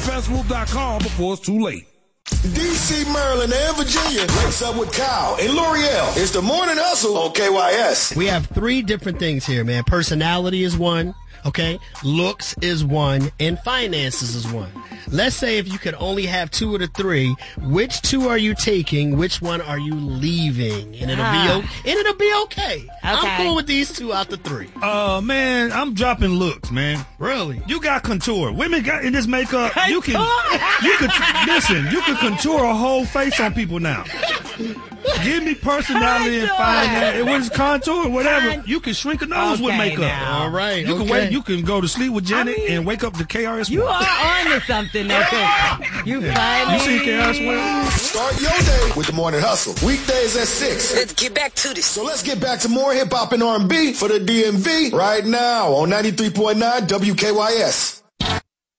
BeachFestival.com before it's too late. DC, Maryland, and Virginia wakes up with Kyle and L'Oreal. It's the Morning Hustle on KYS. We have three different things here, man. Personality is one, okay? Looks is one, and finances is one. Let's say if you could only have two of the three, which two are you taking? Which one are you leaving? And it'll be okay. I'm cool with these two out the three. Man, I'm dropping looks, man. Really? You got contour. Women got in this makeup. You can contour a whole face on people now. Give me personality and finance. It was contour, whatever. You can shrink a nose with makeup. Now. All right. You can wait. You can go to sleep with Janet and wake up to KRS-One. You are on to something, though. You see KRS-One? Start your day with the Morning Hustle. Weekdays at 6. Let's get back to this. So let's get back to more hip hop and R&B for the DMV right now on 93.9 WKYS.